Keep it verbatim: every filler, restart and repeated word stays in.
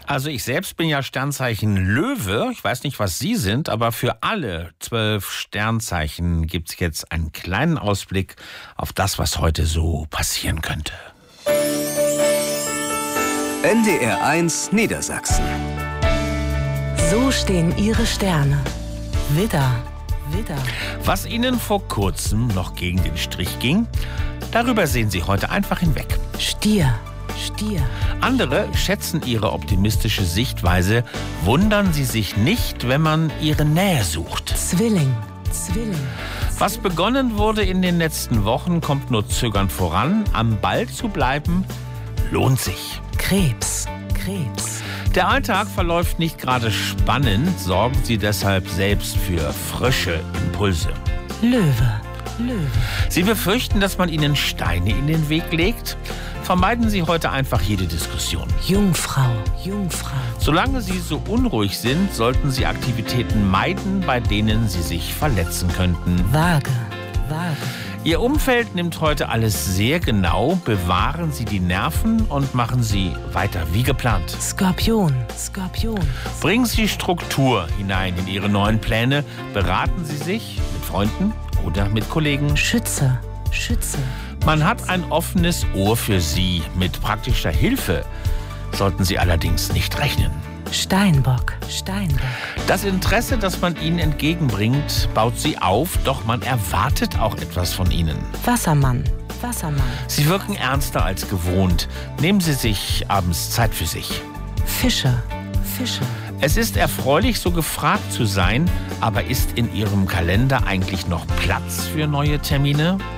Also ich selbst bin ja Sternzeichen Löwe. Ich weiß nicht, was Sie sind, aber für alle zwölf Sternzeichen gibt es jetzt einen kleinen Ausblick auf das, was heute so passieren könnte. N D R eins Niedersachsen. So stehen Ihre Sterne. Widder, Widder. Was Ihnen vor kurzem noch gegen den Strich ging, darüber sehen Sie heute einfach hinweg. Stier, Stier. Andere schätzen Ihre optimistische Sichtweise, wundern Sie sich nicht, wenn man Ihre Nähe sucht. Zwilling, Zwilling. Was begonnen wurde in den letzten Wochen, kommt nur zögernd voran. Am Ball zu bleiben, lohnt sich. Krebs, Krebs. Der Alltag verläuft nicht gerade spannend, sorgen Sie deshalb selbst für frische Impulse. Löwe, Löwe. Sie befürchten, dass man Ihnen Steine in den Weg legt? Vermeiden Sie heute einfach jede Diskussion. Jungfrau, Jungfrau. Solange Sie so unruhig sind, sollten Sie Aktivitäten meiden, bei denen Sie sich verletzen könnten. Waage, Waage. Ihr Umfeld nimmt heute alles sehr genau. Bewahren Sie die Nerven und machen Sie weiter wie geplant. Skorpion, Skorpion. Bringen Sie Struktur hinein in Ihre neuen Pläne. Beraten Sie sich mit Freunden oder mit Kollegen. Schütze, Schütze. Man hat ein offenes Ohr für Sie. Mit praktischer Hilfe sollten Sie allerdings nicht rechnen. Steinbock, Steinbock. Das Interesse, das man Ihnen entgegenbringt, baut Sie auf, doch man erwartet auch etwas von Ihnen. Wassermann, Wassermann. Sie wirken ernster als gewohnt. Nehmen Sie sich abends Zeit für sich. Fische, Fische. Es ist erfreulich, so gefragt zu sein, aber ist in Ihrem Kalender eigentlich noch Platz für neue Termine?